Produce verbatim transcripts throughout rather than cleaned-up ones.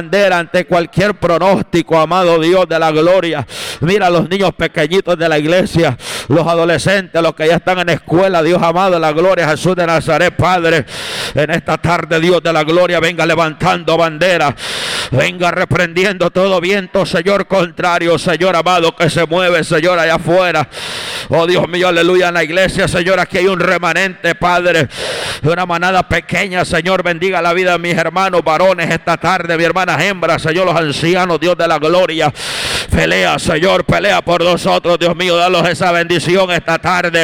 ante cualquier pronóstico, amado Dios de la gloria. Mira a los niños pequeñitos de la iglesia, los adolescentes, los que ya están en escuela, Dios amado de la gloria, Jesús de Nazaret, Padre, en esta tarde, Dios de la gloria, venga levantando bandera, venga reprendiendo todo viento, Señor, contrario, Señor amado, que se mueve, Señor, allá afuera. Oh Dios mío, aleluya, en la iglesia, Señor, aquí hay un remanente, Padre, una manada pequeña, Señor, bendiga la vida de mis hermanos varones esta tarde, mi hermana hembras, Señor, los ancianos, Dios de la gloria, pelea, Señor, pelea por nosotros, Dios mío, danos esa bendición esta tarde.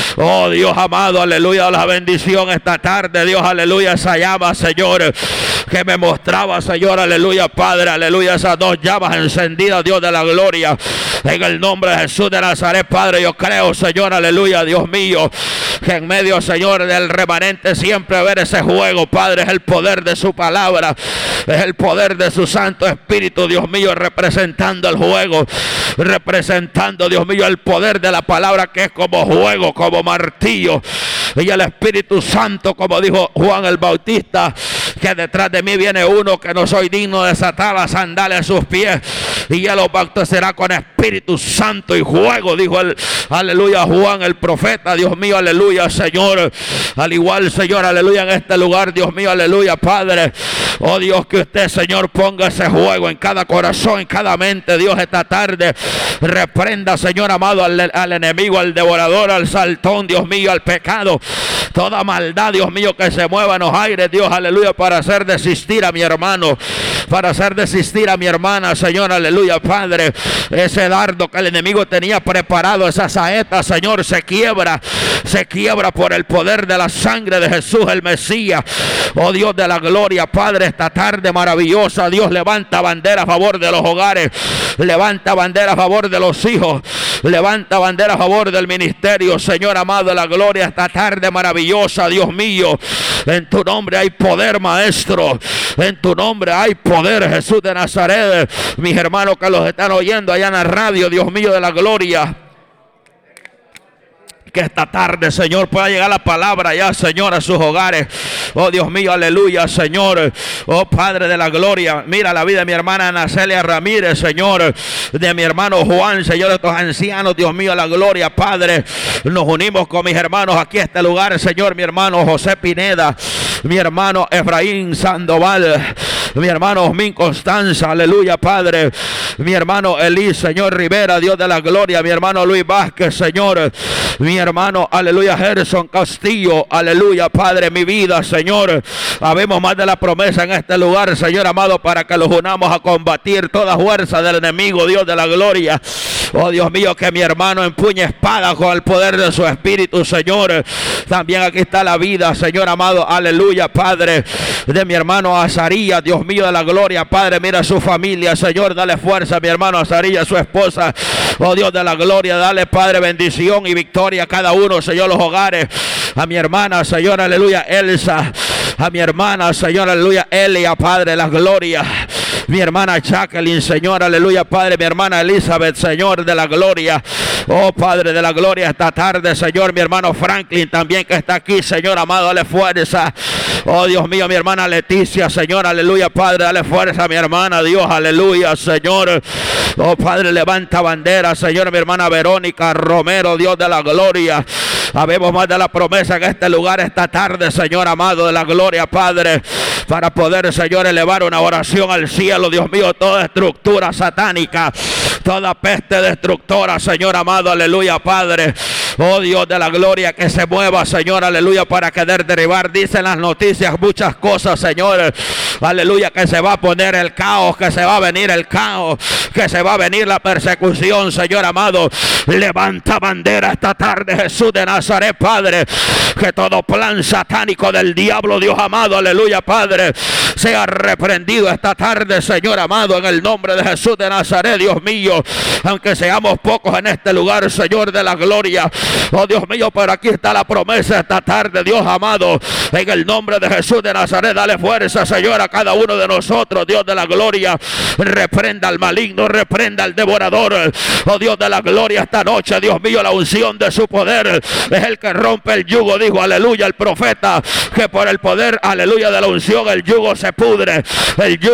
Oh Dios amado, aleluya, la bendición esta tarde, Dios, aleluya, esa llama, Señor, que me mostraba, Señor, aleluya, Padre, aleluya, esas dos llamas encendidas, Dios de la gloria, en el nombre de Jesús de Nazaret, Padre, yo creo, Señor, aleluya, Dios mío, que en medio, Señor, del remanente siempre ver ese juego, Padre, es el poder de su palabra, es el poder de su Santo Espíritu, Dios mío, representando el juego, representando, Dios mío, el poder de la palabra, que es como juego, como martillo, y el Espíritu Santo, como dijo Juan el Bautista, que detrás de mí viene uno que no soy digno de desatar las sandalias a sus pies, y él los bautizará con Espíritu Santo y juego, dijo el, aleluya, Juan el profeta, Dios mío, aleluya, Señor, al igual, Señor, aleluya, en este lugar, Dios mío, aleluya, Padre, oh Dios, que usted, Señor, ponga ese juego en cada corazón, en cada mente, Dios, esta tarde, reprenda, Señor amado, al, al enemigo, al devorador, al saltón, Dios mío, al pecado, toda maldad, Dios mío, que se mueva en los aires, Dios, aleluya, para hacer desistir a mi hermano, para hacer desistir a mi hermana, Señor, aleluya, Padre, ese dardo que el enemigo tenía preparado, esa saeta, Señor, se quiebra, se quiebra por el poder de la sangre de Jesús, el Mesías, oh Dios de la gloria, Padre, esta tarde maravillosa, Dios, levanta bandera a favor de los hogares, levanta bandera a favor de los hijos, levanta bandera a favor del ministerio, Señor amado de la gloria, esta tarde maravillosa, Dios mío, en tu nombre hay poder, Maestro, en tu nombre hay poder, Jesús de Nazaret, mis hermanos que los están oyendo allá en la radio, Dios mío de la gloria, que esta tarde, Señor, pueda llegar la palabra ya, Señor, a sus hogares. Oh Dios mío, aleluya, Señor. Oh Padre de la gloria, mira la vida de mi hermana Ana Celia Ramírez, Señor, de mi hermano Juan, Señor, de estos ancianos, Dios mío, la gloria, Padre. Nos unimos con mis hermanos aquí a este lugar, Señor, mi hermano José Pineda, mi hermano Efraín Sandoval, mi hermano Osmin Constanza, aleluya, Padre, mi hermano Elis, Señor Rivera, Dios de la gloria, mi hermano Luis Vázquez, Señor, mi hermano, aleluya, Gerson Castillo, aleluya, Padre, mi vida, Señor, habemos más de la promesa en este lugar, Señor amado, para que los unamos a combatir toda fuerza del enemigo, Dios de la gloria. Oh Dios mío, que mi hermano empuñe espada con el poder de su Espíritu, Señor. También aquí está la vida, Señor amado, aleluya, Padre, de mi hermano Azarías, Dios mío de la gloria, Padre, mira su familia, Señor, dale fuerza a mi hermano Azarías, su esposa, oh Dios de la gloria, dale, Padre, bendición y victoria a cada uno, Señor, los hogares, a mi hermana, Señor, aleluya, Elsa, a mi hermana, Señor, aleluya, Elia, Padre, la gloria, mi hermana Jacqueline, Señor, aleluya, Padre, mi hermana Elizabeth, Señor de la gloria, oh Padre de la gloria, esta tarde, Señor, mi hermano Franklin también que está aquí, Señor amado, dale fuerza, oh Dios mío, mi hermana Leticia, Señor, aleluya, Padre, dale fuerza a mi hermana, Dios, aleluya, Señor, oh Padre, levanta bandera, Señor, mi hermana Verónica Romero, Dios de la gloria, habemos más de la promesa en este lugar esta tarde, Señor amado de la gloria, Padre, para poder, Señor, elevar una oración al cielo, Dios mío, toda estructura satánica, toda peste destructora, Señor amado, aleluya, Padre, oh Dios de la gloria, que se mueva, Señor, aleluya, para querer derribar, dicen las noticias muchas cosas, Señor, aleluya, que se va a poner el caos, que se va a venir el caos, que se va a venir la persecución, Señor amado, levanta bandera esta tarde, Jesús de Nazaret, Padre, que todo plan satánico del diablo, Dios amado, aleluya, Padre, sea reprendido esta tarde, Señor amado, en el nombre de Jesús de Nazaret, Dios mío, aunque seamos pocos en este lugar, Señor de la gloria, oh Dios mío, pero aquí está la promesa esta tarde, Dios amado, en el nombre de Jesús de Nazaret, dale fuerza, Señor, a cada uno de nosotros, Dios de la gloria, reprenda al maligno, reprenda al devorador, oh Dios de la gloria, esta noche, Dios mío, la unción de su poder es el que rompe el yugo, dijo, aleluya, el profeta, que por el poder, aleluya, de la unción, el yugo se pudre, el yugo